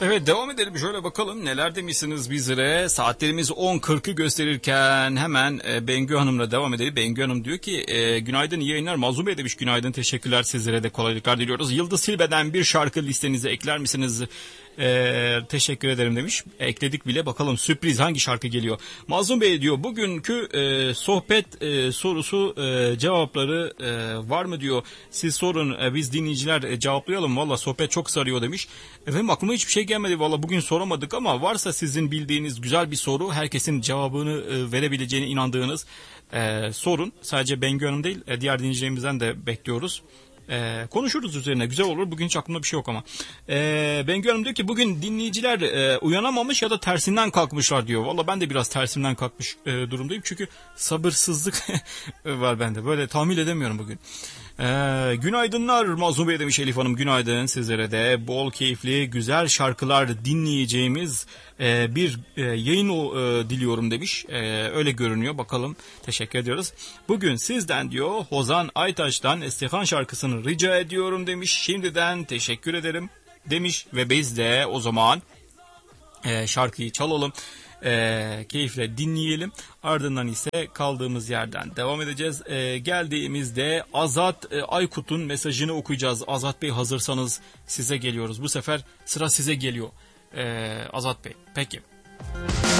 Evet, devam edelim, şöyle bakalım neler demişsiniz bizlere. Saatlerimiz 10.40'ı gösterirken hemen Bengü Hanım'la devam edelim. Bengü Hanım diyor ki günaydın, iyi yayınlar. Mazlum Bey demiş günaydın, teşekkürler, sizlere de kolaylıklar diliyoruz. Yıldız Silbe'den bir şarkı listenize ekler misiniz? Teşekkür ederim demiş. Ekledik bile, bakalım sürpriz hangi şarkı geliyor. Mazlum Bey diyor bugünkü sohbet sorusu cevapları var mı diyor. Siz sorun, biz dinleyiciler cevaplayalım. Valla sohbet çok sarıyor demiş. Efendim aklıma hiçbir şey gelmedi. Valla bugün soramadık ama varsa sizin bildiğiniz güzel bir soru, herkesin cevabını verebileceğine inandığınız sorun. Sadece Bengü Hanım değil, diğer dinleyicilerimizden de bekliyoruz. Konuşuruz üzerine, güzel olur. Bugün hiç aklımda bir şey yok ama. Bengü Hanım diyor ki bugün dinleyiciler uyanamamış ya da tersinden kalkmışlar diyor. Valla ben de biraz tersinden kalkmış durumdayım. Çünkü sabırsızlık var bende. Böyle tahammül edemiyorum bugün. Günaydınlar Mazlum Bey demiş Elif Hanım. Günaydın sizlere de. Bol keyifli güzel şarkılar dinleyeceğimiz bir yayın diliyorum demiş. Öyle görünüyor, bakalım. Teşekkür ediyoruz. Bugün sizden diyor Hozan Aytaç'tan Estihan şarkısını rica ediyorum demiş. Şimdiden teşekkür ederim demiş ve biz de o zaman şarkıyı çalalım. Keyifle dinleyelim. Ardından ise kaldığımız yerden devam edeceğiz. Geldiğimizde Azat Aykut'un mesajını okuyacağız. Azat Bey, hazırsanız size geliyoruz. Bu sefer sıra size geliyor Azat Bey. Peki.